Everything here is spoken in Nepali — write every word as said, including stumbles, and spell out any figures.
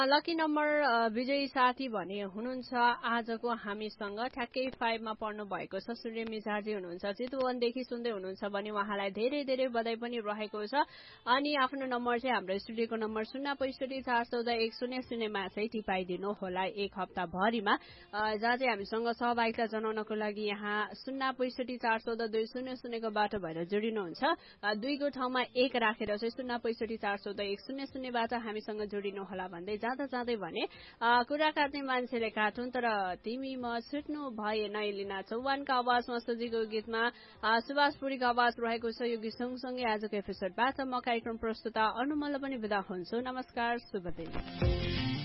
लकी नम्बर विजयी साथी भने हुनुहुन्छ आजको हामीसँग ठ्याक्कै फाइभमा पढ्नु भएको छ सूर्य मिजाजी हुनुहुन्छ चितवनदेखि सुन्दै हुनुहुन्छ भने उहाँलाई धेरै धेरै बधाई पनि रहेको छ। अनि आफ्नो नम्बर चाहिँ हाम्रो स्टुडियोको नम्बर शून्य पैँसठी चार चौध एक शून्य शून्यमा चाहिँ टिपाइदिनु होला एक हप्ताभरिमा, जहाँ चाहिँ हामीसँग सहभागिता जनाउनको लागि यहाँ शून्य पैँसठी चार चौध दुई शून्य शून्यको बाटो भएर जोडिनुहुन्छ। दुईको ठाउँमा एक राखेर चाहिँ शून्य पैँसठी चार चौध एक शून्य शून्यबाट हामीसँग जोडिनु होला भन्दै जाँदा जाँदै भने कुरा काट्ने मान्छेले काटुन् तर तिमी म छुट्नु भएन एलिना चौहानका आवाजमा सजिएको गीतमा सुभाष पुरीको आवाज रहेको छ। यो गीत सँगसँगै आजको एपिसोडबाट म कार्यक्रम प्रस्तुता अनुमल पनि बिदा हुन्छु। नमस्कार, शुभ दिन।